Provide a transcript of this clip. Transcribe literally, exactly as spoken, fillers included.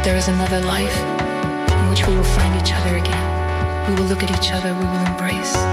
there is another life in which we will find each other again. We will look at each other, we will embrace.